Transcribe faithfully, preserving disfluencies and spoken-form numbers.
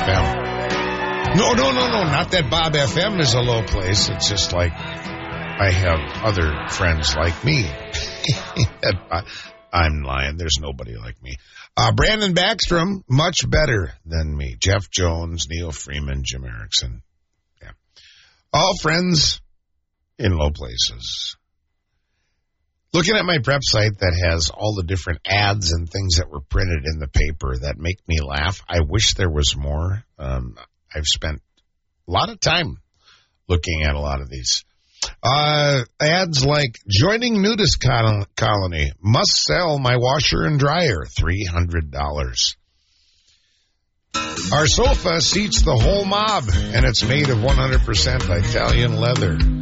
M. No, no, no, no, not that Bob F M is a low place. It's just like I have other friends like me. I'm lying. There's nobody like me. Uh, Brandon Backstrom, much better than me. Jeff Jones, Neil Freeman, Jim Erickson. Yeah. All friends in low places. Looking at my prep site that has all the different ads and things that were printed in the paper that make me laugh, I wish there was more. Um, I've spent a lot of time looking at a lot of these. Uh, ads like joining nudist col- colony, must sell my washer and dryer, three hundred dollars. Our sofa seats the whole mob, and it's made of one hundred percent Italian leather.